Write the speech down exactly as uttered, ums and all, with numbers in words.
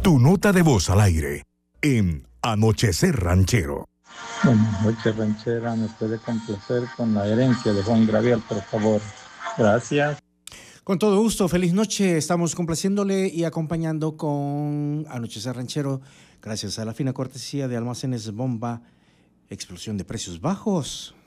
Tu nota de voz al aire en Anochecer Ranchero. Buenas noches, ranchera. ¿Me puede complacer con la herencia de Juan Gabriel, por favor? Gracias. Con todo gusto, feliz noche. Estamos complaciéndole y acompañando con Anochecer Ranchero, gracias a la fina cortesía de Almacenes Bomba, explosión de precios bajos.